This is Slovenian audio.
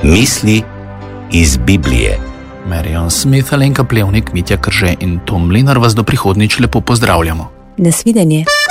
Misli iz Biblije. Marion Smith, Alenka Plevnik, Mitja Krže in Tom Mlinar vas do prihodnjič lepo pozdravljamo. Nasvidenje.